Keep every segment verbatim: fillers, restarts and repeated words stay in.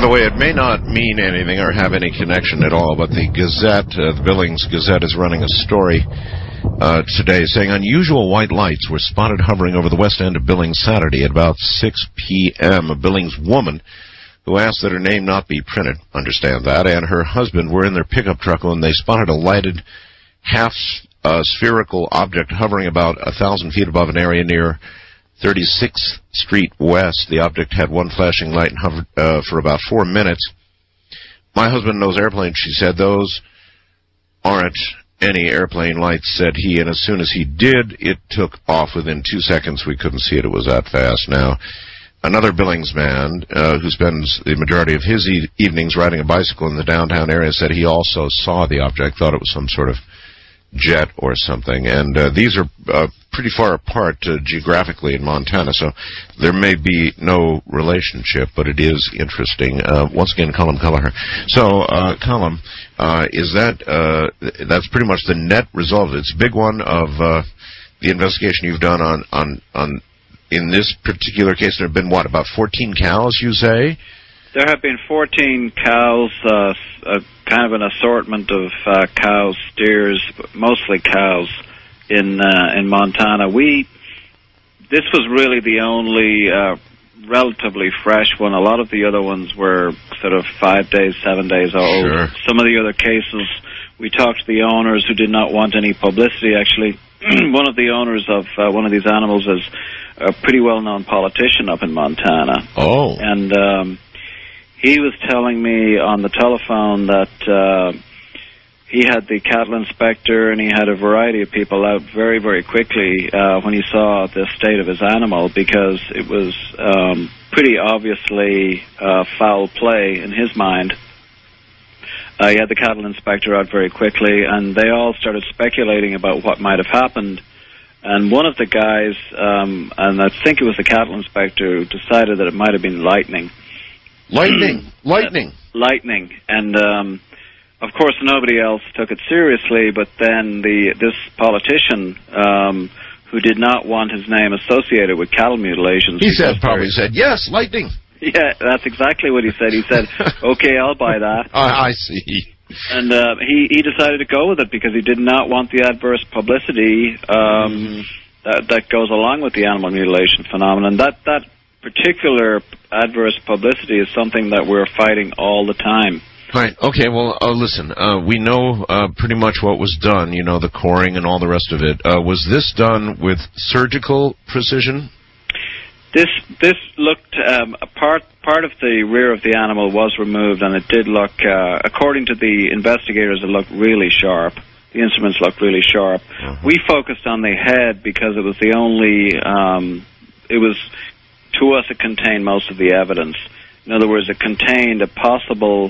the way, it may not mean anything or have any connection at all, but the Gazette, uh, the Billings Gazette, is running a story uh, today saying unusual white lights were spotted hovering over the west end of Billings Saturday at about six p.m. A Billings woman who asked that her name not be printed, understand that, and her husband were in their pickup truck when they spotted a lighted half uh, spherical object hovering about a thousand feet above an area near thirty-sixth Street West. The object had one flashing light and hovered uh, for about four minutes. My husband knows airplanes, she said. Those aren't any airplane lights, said he, and as soon as he did, it took off within two seconds. We couldn't see it. It was that fast. Now, another Billings man uh, who spends the majority of his e- evenings riding a bicycle in the downtown area said he also saw the object, thought it was some sort of jet or something. And uh, these are uh, pretty far apart uh, geographically in Montana, so there may be no relationship, but it is interesting. Uh, once again, Colm Kelleher. So, uh, Colm, uh, is that, uh, that's pretty much the net result. It's a big one of uh, the investigation you've done on, on, on, in this particular case. There have been, what, about fourteen cows, you say? There have been fourteen cows, uh, a, kind of an assortment of uh, cows, steers, but mostly cows in uh, in Montana. We this was really the only uh, relatively fresh one. A lot of the other ones were sort of five days, seven days old. Sure. Some of the other cases, we talked to the owners who did not want any publicity. Actually, one of the owners of uh, one of these animals is a pretty well-known politician up in Montana. Oh, and. Um, He was telling me on the telephone that uh, he had the cattle inspector and he had a variety of people out very, very quickly uh, when he saw the state of his animal, because it was um, pretty obviously uh, foul play in his mind. Uh, he had the cattle inspector out very quickly, and they all started speculating about what might have happened. And one of the guys, um, and I think it was the cattle inspector, decided that it might have been lightning. Lightning, lightning, uh, lightning, and um, of course nobody else took it seriously. But then the this politician, um, who did not want his name associated with cattle mutilations, he said probably said yes, lightning. Yeah, that's exactly what he said. He said, "Okay, I'll buy that." I, I see. And uh, he he decided to go with it because he did not want the adverse publicity um, mm. that that goes along with the animal mutilation phenomenon. That that. particular adverse publicity is something that we're fighting all the time. Right. Okay, well, uh, listen, uh, we know uh, pretty much what was done, you know, the coring and all the rest of it. Uh, was this done with surgical precision? This this looked, um, a part, part of the rear of the animal was removed, and it did look, uh, according to the investigators, it looked really sharp. The instruments looked really sharp. Uh-huh. We focused on the head because it was the only, um, it was... To us, it contained most of the evidence. In other words, it contained a possible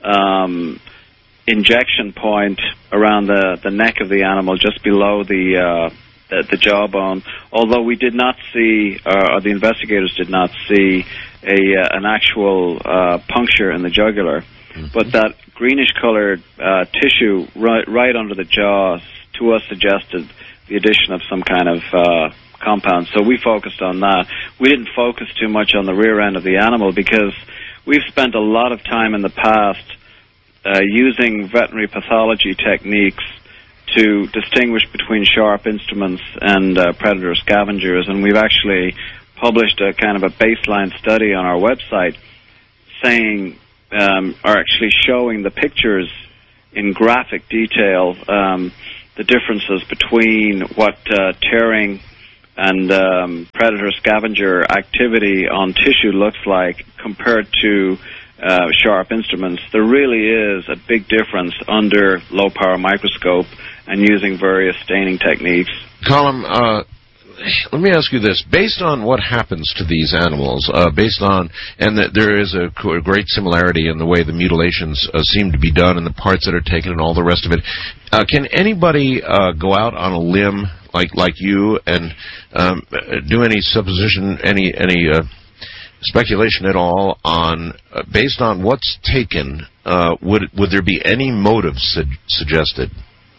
um, injection point around the, the neck of the animal, just below the, uh, the the jawbone. Although we did not see, uh, or the investigators did not see, a uh, an actual uh, puncture in the jugular. Mm-hmm. But that greenish-colored uh, tissue right right under the jaw, to us, suggested the addition of some kind of uh, compound. So we focused on that. We didn't focus too much on the rear end of the animal because we've spent a lot of time in the past uh, using veterinary pathology techniques to distinguish between sharp instruments and uh, predator scavengers, and we've actually published a kind of a baseline study on our website saying, um, or actually showing the pictures in graphic detail, um, the differences between what uh, tearing and um, predator scavenger activity on tissue looks like compared to uh, sharp instruments. There really is a big difference under low power microscope and using various staining techniques. Colm, uh, let me ask you this. Based on what happens to these animals, uh, based on, and that there is a great similarity in the way the mutilations uh, seem to be done and the parts that are taken and all the rest of it, uh, can anybody uh, go out on a limb like like you and um, do any supposition, any any uh, speculation at all on, uh, based on what's taken, uh, would would there be any motive su- suggested?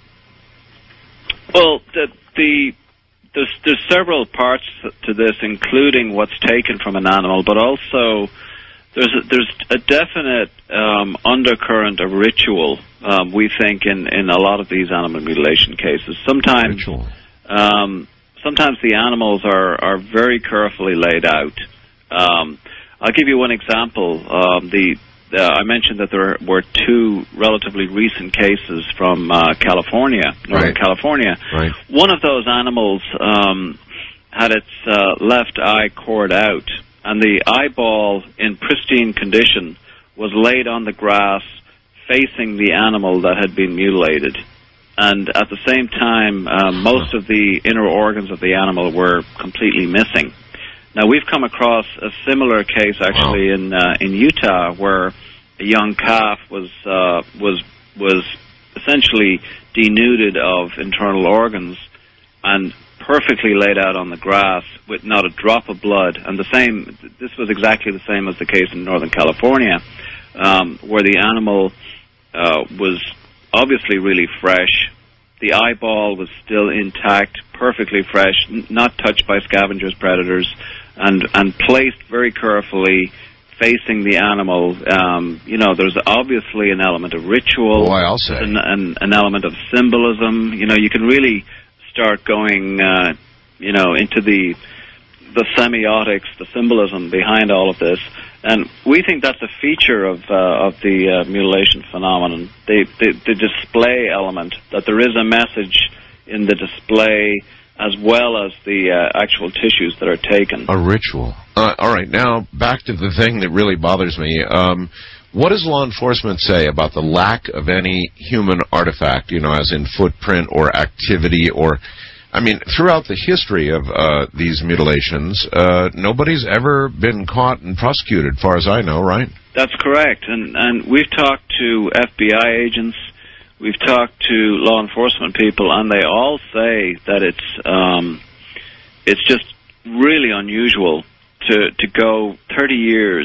Well, the, the there's there's several parts to this, including what's taken from an animal, but also There's a, there's a definite um, undercurrent of ritual, um, we think, in, in a lot of these animal mutilation cases. Sometimes, Ritual. um, sometimes the animals are, are very carefully laid out. Um, I'll give you one example. Um, the uh, I mentioned that there were two relatively recent cases from uh, California, Northern Right. California. Right. One of those animals um, had its uh, left eye cored out, and the eyeball, in pristine condition, was laid on the grass facing the animal that had been mutilated. And at the same time, uh, most of the inner organs of the animal were completely missing. Now, we've come across a similar case, actually, Wow. in uh, in Utah, where a young calf was uh, was was essentially denuded of internal organs and perfectly laid out on the grass with not a drop of blood. And the same, this was exactly the same as the case in Northern California, um, where the animal uh, was obviously really fresh. The eyeball was still intact, perfectly fresh, n- not touched by scavengers, predators, and, and placed very carefully facing the animal. Um, you know, there's obviously an element of ritual, Boy, I'll say. An, an, an element of symbolism. You know, you can really start going, uh, you know, into the the semiotics, the symbolism behind all of this. And we think that's a feature of uh, of the uh, mutilation phenomenon, the, the the display element, that there is a message in the display as well as the uh, actual tissues that are taken. A ritual. Uh, all right, now back to the thing that really bothers me. Um, what does law enforcement say about the lack of any human artifact, you know, as in footprint or activity or... I mean, throughout the history of uh, these mutilations, uh, nobody's ever been caught and prosecuted, far as I know, right? That's correct. And, and we've talked to F B I agents, we've talked to law enforcement people, and they all say that it's um, it's just really unusual to, to go thirty years,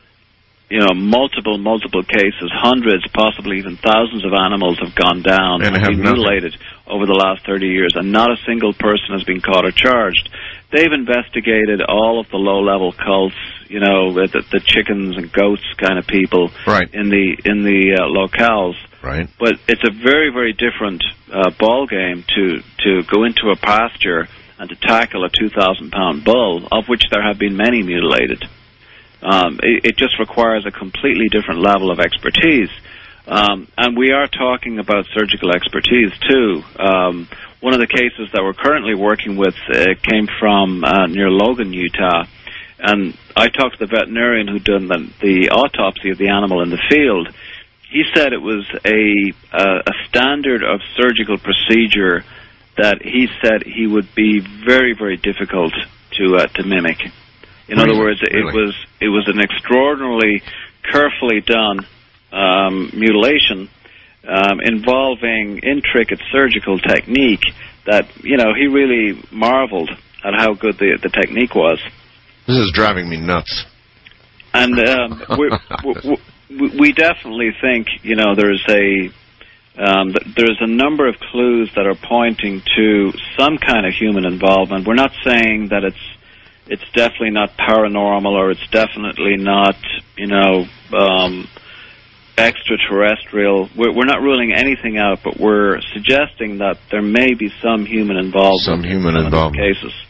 you know, multiple, multiple cases, hundreds, possibly even thousands of animals have gone down and and have been nothing. mutilated over the last thirty years, and not a single person has been caught or charged. They've investigated all of the low-level cults, you know, the, the chickens and goats kind of people Right. in the in the uh, locales. Right. But it's a very, very different uh, ball game to to go into a pasture and to tackle a two thousand pound bull, of which there have been many mutilated. Um, it, it just requires a completely different level of expertise. Um, and we are talking about surgical expertise, too. Um, one of the cases that we're currently working with uh, came from uh, near Logan, Utah. And I talked to the veterinarian who done the, the autopsy of the animal in the field. He said it was a, uh, a standard of surgical procedure that he said he would be very, very difficult to uh, to mimic. In Really? other words, it Really? was it was an extraordinarily carefully done um, mutilation um, involving intricate surgical technique that, you know, he really marveled at how good the the technique was. This is driving me nuts. And um, we, we, we definitely think, you know, there's a um, there's a number of clues that are pointing to some kind of human involvement. We're not saying that it's it's definitely not paranormal, or it's definitely not, you know, um, extraterrestrial. We're, we're not ruling anything out, but we're suggesting that there may be some human involvement. Some human in some involvement. of these cases.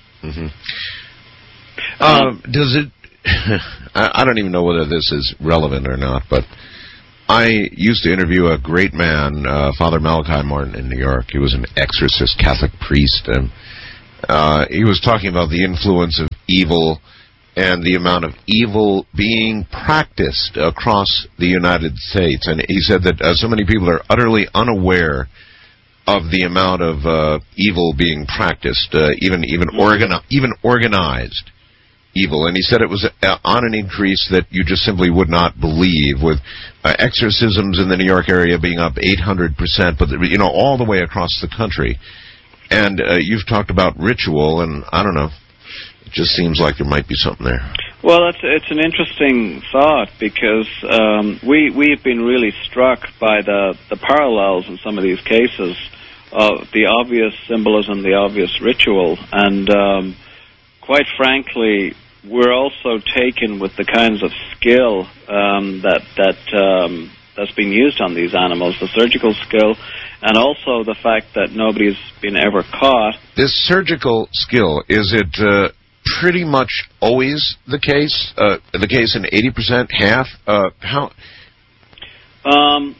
Mm-hmm. Um, does it... I, I don't even know whether this is relevant or not, but I used to interview a great man, uh, Father Malachi Martin in New York. He was an exorcist, Catholic priest, and uh, he was talking about the influence of evil and the amount of evil being practiced across the United States. And he said that uh, so many people are utterly unaware of the amount of uh, evil being practiced, uh, even even organi- even organized evil. And he said it was uh, on an increase that you just simply would not believe, with uh, exorcisms in the New York area being up eight hundred percent, but, you know, all the way across the country. And uh, you've talked about ritual, and I don't know, it just seems like there might be something there. Well, it's, it's an interesting thought, because um, we, we've been really struck by the, the parallels in some of these cases of the obvious symbolism, the obvious ritual, and um, quite frankly, we're also taken with the kinds of skill um, that that um, that's being used on these animals, the surgical skill, and also the fact that nobody's been ever caught. This surgical skill, is it uh, pretty much always the case? Uh, the case in eighty percent, half? Uh, how? Um,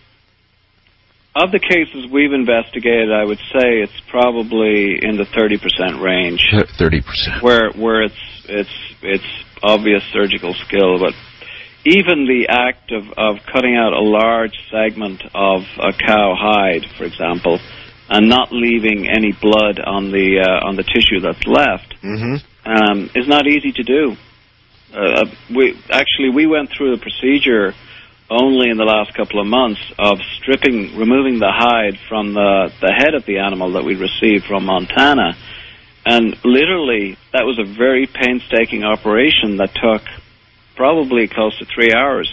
of the cases we've investigated, I would say it's probably in the thirty percent range. thirty percent. Where where it's it's it's obvious surgical skill, but even the act of, of cutting out a large segment of a cow hide, for example, and not leaving any blood on the uh, on the tissue that's left, mm-hmm. um, is not easy to do. Uh, we actually we went through the procedure only in the last couple of months of stripping, removing the hide from the the head of the animal that we received from Montana, and literally that was a very painstaking operation that took probably close to three hours.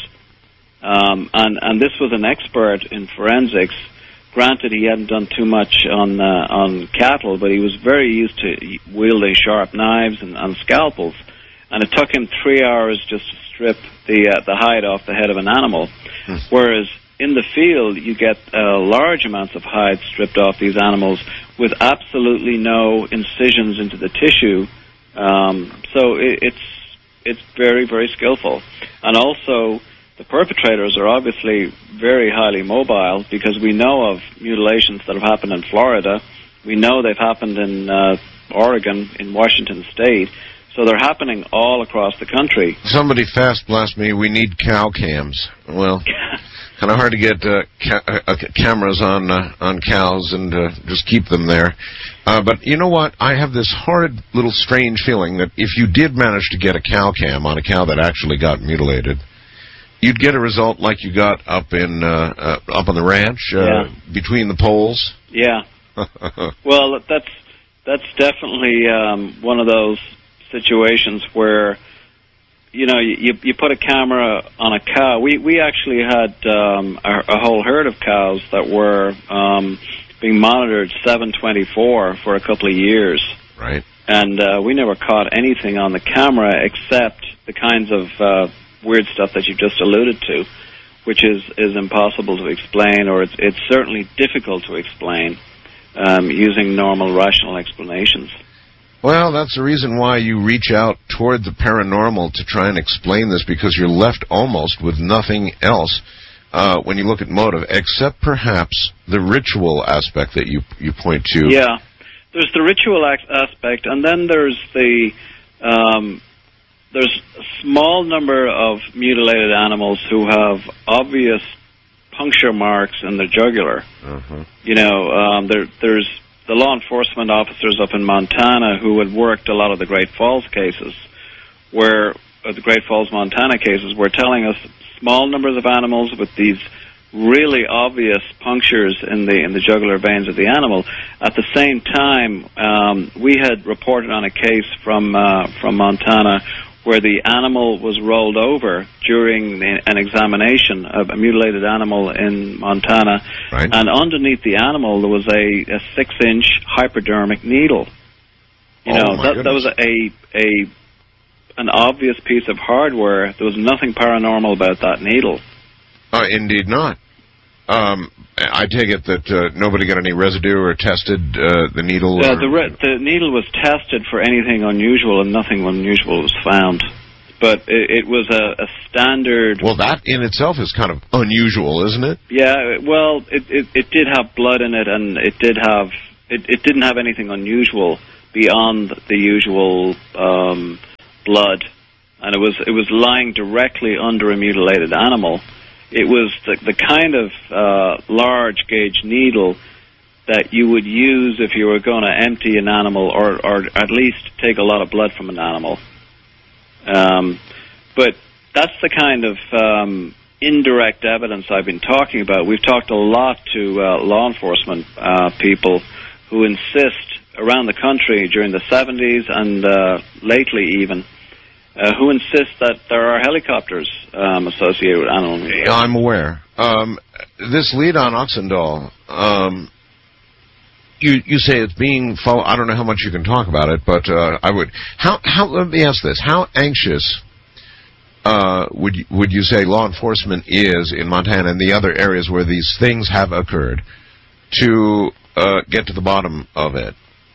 Um, and, and this was an expert in forensics. Granted, he hadn't done too much on uh, on cattle, but he was very used to wielding sharp knives and, and scalpels. And it took him three hours just to strip the uh, the hide off the head of an animal. Hmm. Whereas in the field, you get uh, large amounts of hide stripped off these animals with absolutely no incisions into the tissue. Um, so it, it's It's very, very skillful. And also, the perpetrators are obviously very highly mobile because we know of mutilations that have happened in Florida. We know they've happened in uh, Oregon, in Washington State. So they're happening all across the country. Somebody fast blast me, we need cow cams. Well, kind of hard to get uh, ca- uh, cameras on uh, on cows and uh, just keep them there. Uh, but you know what? I have this horrid little strange feeling that if you did manage to get a cow cam on a cow that actually got mutilated, you'd get a result like you got up in uh, uh, up on the ranch uh, yeah. between the poles. Yeah. Well, that's that's definitely um, one of those situations where, you know, you you put a camera on a cow. We we actually had um, a, a whole herd of cows that were um, being monitored seven twenty-four for a couple of years. Right. And uh, we never caught anything on the camera except the kinds of uh, weird stuff that you just alluded to, which is, is impossible to explain, or it's, it's certainly difficult to explain um, using normal rational explanations. Well, that's the reason why you reach out toward the paranormal to try and explain this, because you're left almost with nothing else uh, when you look at motive, except perhaps the ritual aspect that you you point to. Yeah, there's the ritual aspect, and then there's the um, there's a small number of mutilated animals who have obvious puncture marks in the jugular. Uh-huh. You know, um, there there's the law enforcement officers up in Montana who had worked a lot of the Great Falls cases, where uh, the Great Falls, Montana cases, were telling us small numbers of animals with these really obvious punctures in the in the jugular veins of the animal. At the same time, um, we had reported on a case from uh, from Montana where the animal was rolled over during the, an examination of a mutilated animal in Montana, right. And underneath the animal there was a, a six-inch hypodermic needle. You oh, know, my that, that was a a an obvious piece of hardware. There was nothing paranormal about that needle. Uh, indeed not. Um, I take it that uh, nobody got any residue or tested uh, the needle? Uh, or... the, re- the needle was tested for anything unusual, and nothing unusual was found. But it, it was a, a standard... Well, that in itself is kind of unusual, isn't it? Yeah, well, it, it, it did have blood in it, and it did have... It, it didn't have anything unusual beyond the usual um, blood. And it was it was lying directly under a mutilated animal. It was the, the kind of uh, large gauge needle that you would use if you were going to empty an animal, or, or at least take a lot of blood from an animal. Um, but that's the kind of um, indirect evidence I've been talking about. We've talked a lot to uh, law enforcement uh, people who insist around the country during the seventies and uh, lately even, Uh, who insist that there are helicopters um, associated with animal mutilation. I'm aware. Um, this lead on Oxendahl, um, you you say it's being followed. I don't know how much you can talk about it, but uh, I would. How how let me ask this: how anxious uh, would you, would you say law enforcement is in Montana and the other areas where these things have occurred to uh, get to the bottom of it?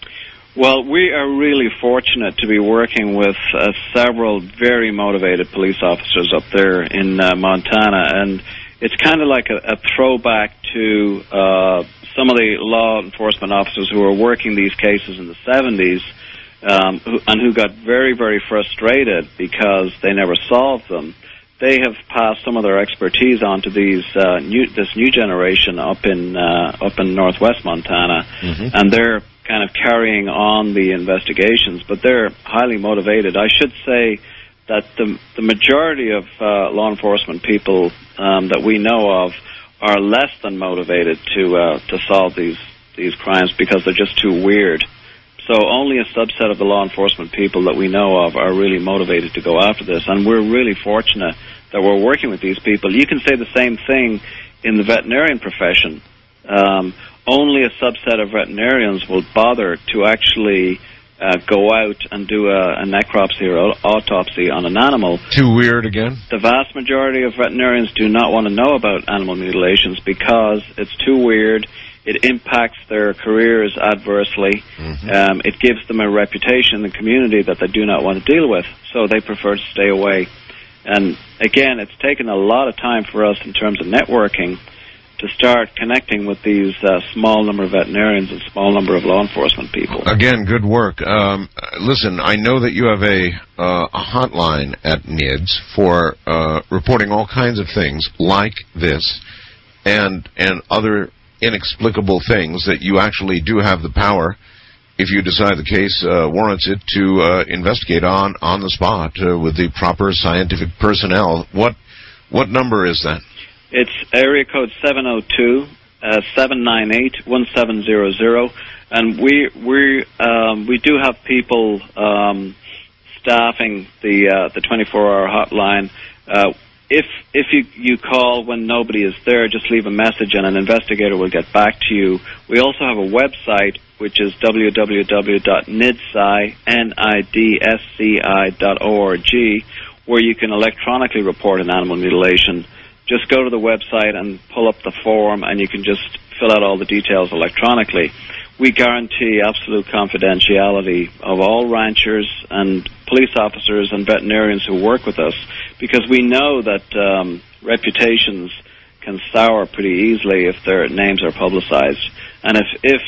Well, we are really fortunate to be working with uh, several very motivated police officers up there in uh, Montana, and it's kind of like a, a throwback to uh, some of the law enforcement officers who were working these cases in the seventies um, who, and who got very, very frustrated because they never solved them. They have passed some of their expertise on to these uh, new, this new generation up in uh, up in northwest Montana, mm-hmm. and they're kind of carrying on the investigations, but they're highly motivated. I should say that the the majority of uh, law enforcement people um, that we know of are less than motivated to uh, to solve these these crimes because they're just too weird. So only a subset of the law enforcement people that we know of are really motivated to go after this, and we're really fortunate that we're working with these people. You can say the same thing in the veterinarian profession. Um, only a subset of veterinarians will bother to actually uh, go out and do a, a necropsy or autopsy on an animal. Too weird again? The vast majority of veterinarians do not want to know about animal mutilations because it's too weird. It impacts their careers adversely. Mm-hmm. Um, it gives them a reputation in the community that they do not want to deal with, so they prefer to stay away. And again, it's taken a lot of time for us in terms of networking to start connecting with these uh, small number of veterinarians and small number of law enforcement people. Again, good work. Um, listen, I know that you have a, uh, a hotline at N I D S for uh, reporting all kinds of things like this and and other inexplicable things that you actually do have the power, if you decide the case uh, warrants it, to uh, investigate on on the spot uh, with the proper scientific personnel. What what number is that? It's area code seven oh two, seven nine eight, one seven zero zero, and we we um, we do have people um, staffing the uh, the twenty-four hour hotline. Uh, if if you you call when nobody is there, just leave a message and an investigator will get back to you. We also have a website which is w w w dot n i d s c i n i d s c i dot org, where you can electronically report an animal mutilation. Just go to the website and pull up the form, and you can just fill out all the details electronically. We guarantee absolute confidentiality of all ranchers and police officers and veterinarians who work with us, because we know that um, reputations can sour pretty easily if their names are publicized. And if if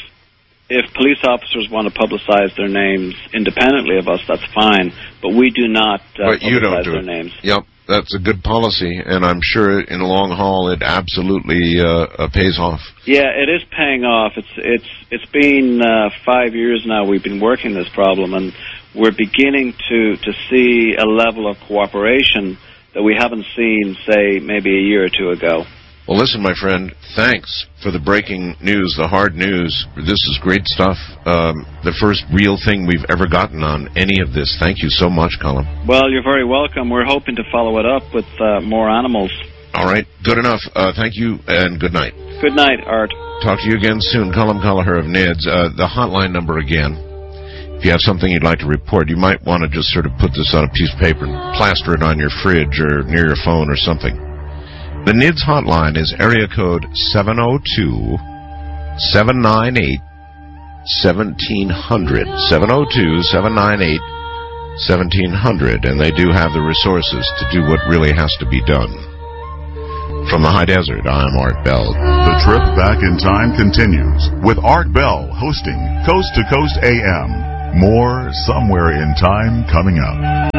if police officers want to publicize their names independently of us, that's fine, but we do not uh, but you publicize don't do their it. names. Yep. That's a good policy, and I'm sure in the long haul it absolutely uh, uh, pays off. Yeah, it is paying off. It's it's it's been uh, five years now we've been working this problem, and we're beginning to, to see a level of cooperation that we haven't seen, say, maybe a year or two ago. Well, listen, my friend, thanks for the breaking news, the hard news. This is great stuff. Um, the first real thing we've ever gotten on any of this. Thank you so much, Colin. Well, you're very welcome. We're hoping to follow it up with uh, more animals. All right, good enough. Uh, thank you, and good night. Good night, Art. Talk to you again soon. Colin Kelleher of N I D S. Uh, the hotline number again. If you have something you'd like to report, you might want to just sort of put this on a piece of paper and plaster it on your fridge or near your phone or something. The N I D S hotline is area code seven oh two, seven nine eight, seventeen hundred. seven oh two, seven nine eight, seventeen hundred. And they do have the resources to do what really has to be done. From the high desert, I'm Art Bell. The trip back in time continues with Art Bell hosting Coast to Coast A M. More Somewhere in Time coming up.